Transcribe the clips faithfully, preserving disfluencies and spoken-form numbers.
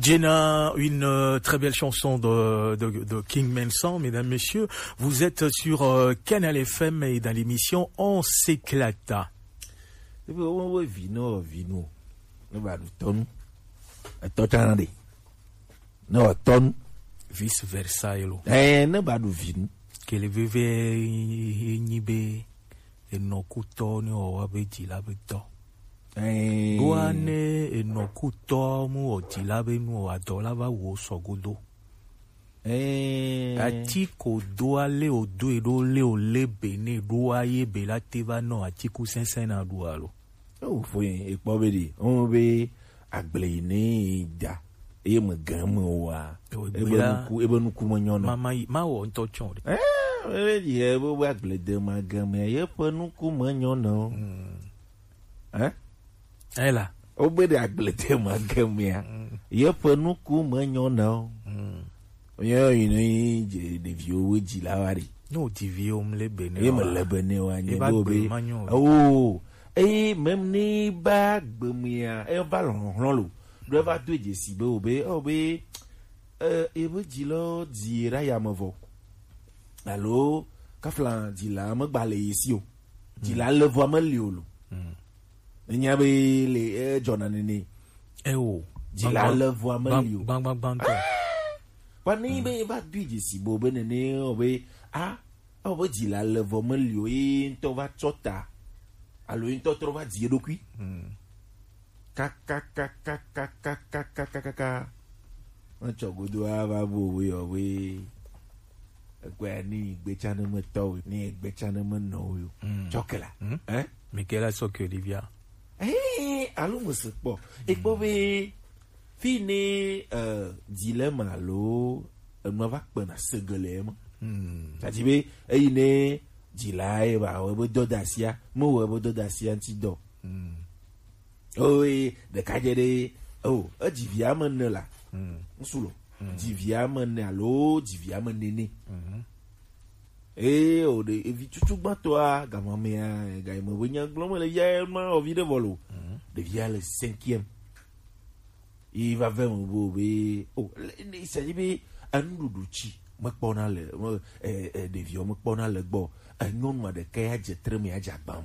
Jenna, une euh, très belle chanson de, de, de King Manson, mesdames, messieurs. Vous êtes sur euh, Canal F M et dans l'émission On s'éclata. Vino, vino. No, ton. Vice versa, hello. Eh, ne badu vino. Que le veve nibe e no kuto ni o abeji labeto. Eh. Guane e no kuto mu o jilabe nu o adolava wo sogodo. Eh. Ati ko do ale o do e do le o le bene do aye be la teva no ati ku sensen na do alo. Oh, foi e pobedi. On be agble ni da. E me gamo wa. E be ku e be nu ku mo nyono. Mama ma wo nto chon. Eh, e di e bo agble de ma gamo e pe nu ku mo nyono. Eh? Ela. O be de agble de ma gamo ya. E pe nu ku mo nyono. Yo ini je de vio ji lawari. No di vio mle bene. E me le bene wa ni do be. Oh. Et même ni bag bemia e va lon lo do va do je si be obe obe euh e bo di lo di ra ya mo vo allo ka flan di la mo gba le yisi o di la le vo mo le olo nya be le e jona ni e o di la le vo mo le o bang bang bang to pa ni be va do je si bo be ni obe ah obe di la le vo mo le o e to va chota. Alors une autre va dire donc oui. Kaka kaka kaka kaka kaka. On chogodo ava bo we o we. Gwa ni gbe chana mo to ni gbe chana mo no yo. Chokela. Hein? Mais quelle a so que Olivia? Eh, allô mo se po. E po be fini euh dilemme allo no va pa na segolem. Hmm. Ça dit be e ne Jilai ba we do dasia mo we do dasia nti do mm oh e de kajere oh a divia man la mm nsulo divia man allo divia man nene mm eh o de evi tutu gbato a gama me a ga mo wenya gloma le ya ma o vide volo de via le cinquième il va vers mon bobé oh il s'agit be anduduchi mo pona le eh eh de via mo pona le gbo non ma de kaya jetre mi aja bam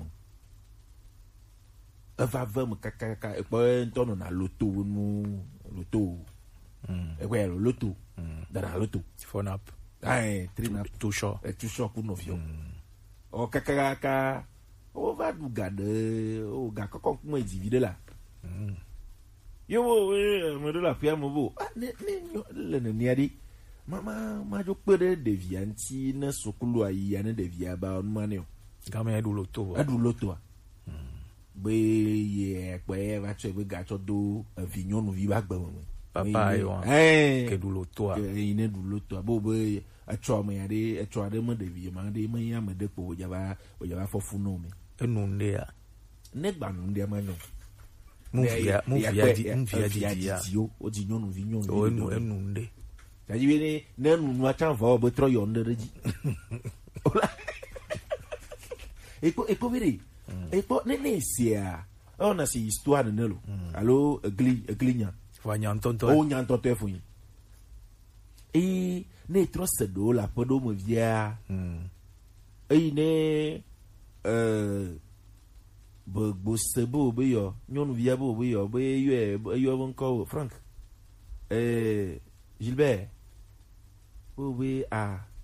ava vam kaka kaka e po entono na loto nu loto mm e kwa loto da na loto phone up ai three up to show e to show ku no fio o kaka kaka o va du gade o ga kokon ku mo divide la yo e mo de la pia mo bo ah ne ne le ne ni adi mama majo pere de vianti na sokulu ayi ane de via ba on manio game adu loto adu loto be ye pe va che be gacho do vignon vi ba gba mo papa yo eh ke du loto ke ine du loto bo be a cho me ade a cho ade mo de via ma de mo ya me de po ja ba o ja ba fofu no me enunde ya ne gba nu de ma no mu via mu via di mu via di ya o di nyonu vignon o enu enunde Jadi ni nenu macam vau betroyo ndereji. Ola. Eko eko veri. Eko nene sia. On a si histoire nelo. Allo gli glinya. Fa nyantonto. O nyantonto efu yin. E ne trosse do la podo mo via. E ne euh bo bo sebo be yo. Nyonu via bo be yo. Be yo yo bonko Frank. Eh Gilbert. Oh oui, ah,